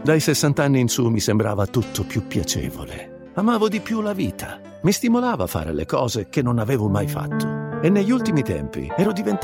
Dai 60 anni in su mi sembrava tutto più piacevole. Amavo di più la vita. Mi stimolava a fare le cose che non avevo mai fatto. E negli ultimi tempi ero diventato